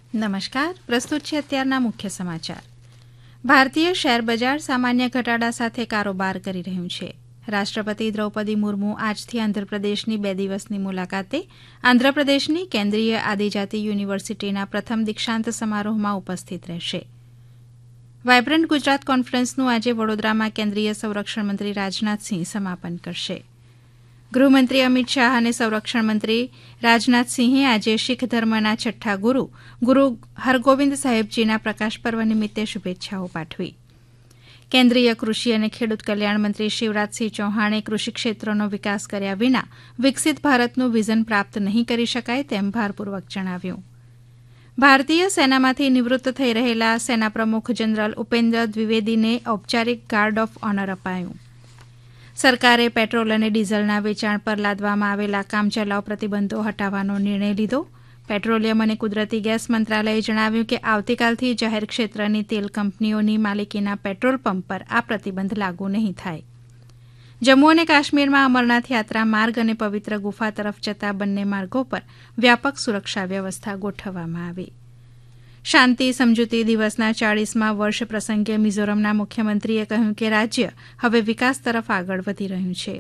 નમસ્કાર, પ્રસ્તુત છે અત્યારના મુખ્ય સમાચાર. ભારતીય શેર બજાર સામાન્ય ઘટાડા સાથે કારોબાર કરી રહ્યું છે. રાષ્ટ્રપતિ દ્રૌપદી મુર્મુ આજથી આંધ્રપ્રદેશની 2 દિવસની મુલાકાતે આંધ્રપ્રદેશની કેન્દ્રીય આદિજાતિ યુનિવર્સિટીના પ્રથમ દીક્ષાંત સમારોહમાં ઉપસ્થિત રહેશે. વાયબ્રન્ટ ગુજરાત કોન્ફરન્સનું આજે વડોદરામાં કેન્દ્રીય સંરક્ષણ મંત્રી રાજનાથસિંહ સમાપન કરશે. ગૃહમંત્રી અમિત શાહ અને સંરક્ષણ મંત્રી રાજનાથસિંહે આજે શીખ ધર્મના છઠ્ઠા ગુરુ હરગોવિંદ સાહેબજીના પ્રકાશ પર્વ નિમિત્તે શુભેચ્છાઓ પાઠવી. કેન્દ્રીય કૃષિ અને ખેડૂત કલ્યાણ મંત્રી શિવરાજસિંહ ચૌહાણે કૃષિ ક્ષેત્રનો વિકાસ કર્યા વિના વિકસિત ભારતનું વિઝન પ્રાપ્ત નહીં કરી શકાય તેમ ભારપૂર્વક જણાવ્યું. ભારતીય સેનામાંથી નિવૃત્ત થઈ રહેલા સેના પ્રમુખ જનરલ ઉપેન્દ્ર દ્વિવેદીને ઔપચારિક ગાર્ડ ઓફ ઓનર અપાયું. સરકારે પેટ્રોલ અને ડીઝલના વેચાણ પર લાદવામાં આવેલા કામચલાઉ પ્રતિબંધો હટાવવાનો નિર્ણય લીધો. પેટ્રોલિયમ અને કુદરતી ગેસ મંત્રાલયે જણાવ્યું કે આવતીકાલથી જાહેર ક્ષેત્રની તેલ કંપનીઓની માલિકીના પેટ્રોલ પંપ પર આ પ્રતિબંધ લાગુ નહીં થાય. જમ્મુ અને કાશ્મીરમાં અમરનાથ યાત્રા માર્ગ અને પવિત્ર ગુફા તરફ જતા બંને માર્ગો પર વ્યાપક સુરક્ષા વ્યવસ્થા ગોઠવવામાં આવી. શાંતિ સમજૂતી દિવસના 40મા વર્ષ પ્રસંગે મિઝોરમના મુખ્યમંત્રીએ કહ્યું કે રાજ્ય હવે વિકાસ તરફ આગળ વધી રહ્યું છે.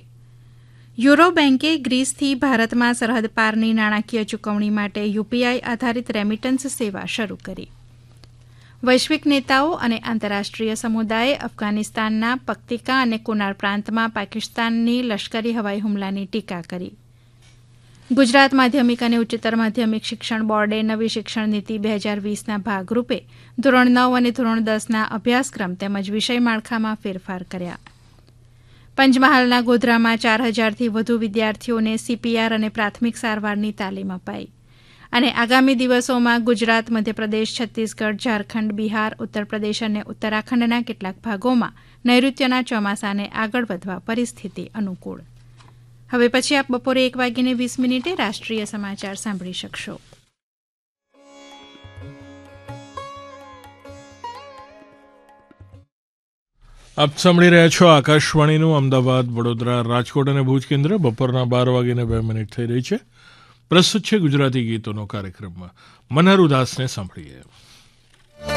યુરો બેન્કે ગ્રીસથી ભારતમાં સરહદ પારની નાણાકીય ચૂકવણી માટે યુપીઆઈ આધારિત રેમિટન્સ સેવા શરૂ કરી. વૈશ્વિક નેતાઓ અને આંતરરાષ્ટ્રીય સમુદાયે અફઘાનિસ્તાનના પક્તિકા અને કુનાર પ્રાંતમાં પાકિસ્તાનની લશ્કરી હવાઈ હુમલાની ટીકા કરી. ગુજરાત માધ્યમિક અને ઉચ્ચતર માધ્યમિક શિક્ષણ બોર્ડે નવી શિક્ષણ નીતિ 2020ના ભાગરૂપે ધોરણ 9 અને ધોરણ 10ના અભ્યાસક્રમ તેમજ વિષય માળખામાં ફેરફાર કર્યા. પંચમહાલના ગોધરામાં 4000થી વધુ વિદ્યાર્થીઓને સીપીઆર અને પ્રાથમિક સારવારની તાલીમ અપાઈ. અને આગામી દિવસોમાં ગુજરાત, મધ્યપ્રદેશ, છત્તીસગઢ, ઝારખંડ, બિહાર, ઉત્તરપ્રદેશ અને ઉત્તરાખંડના કેટલાક ભાગોમાં નૈઋત્યના ચોમાસાને આગળ વધવા પરિસ્થિતિ અનુકૂળ. હવે પછી આપ બપોરે 1:20 રાષ્ટ્રીય સમાચાર સાંભળી શકશો. આપ સાંભળી રહ્યા છો આકાશવાણીનું અમદાવાદ, વડોદરા, રાજકોટ અને ભુજ કેન્દ્ર. બપોરના 12:02 થઈ રહી છે. પ્રસ્તુત છે ગુજરાતી ગીતોનો કાર્યક્રમમાં. મનહર ઉદાસને સાંભળીએ.